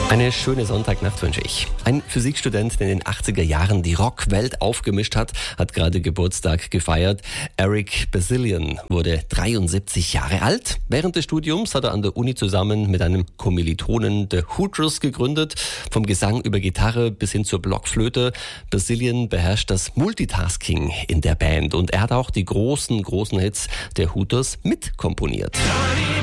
Eine schöne Sonntagnacht wünsche ich. Ein Physikstudent, der in den 80er Jahren die Rockwelt aufgemischt hat gerade Geburtstag gefeiert. Eric Bazilian wurde 73 Jahre alt. Während des Studiums hat er an der Uni zusammen mit einem Kommilitonen The Hooters gegründet. Vom Gesang über Gitarre bis hin zur Blockflöte. Bazilian beherrscht das Multitasking in der Band und er hat auch die großen Hits der Hooters mitkomponiert.